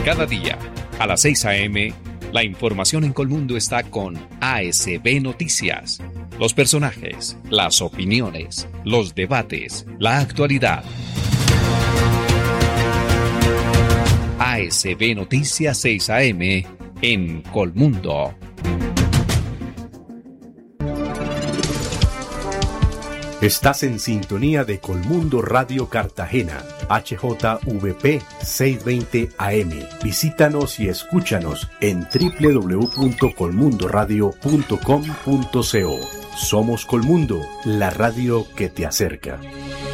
Cada día, a las 6 a.m., la información en Colmundo está con ASB Noticias. Los personajes, las opiniones, los debates, la actualidad. ASB Noticias 6 a.m. en Colmundo. Estás en sintonía de Colmundo Radio Cartagena, HJVP 620 AM. Visítanos y escúchanos en www.colmundoradio.com.co. Somos Colmundo, la radio que te acerca.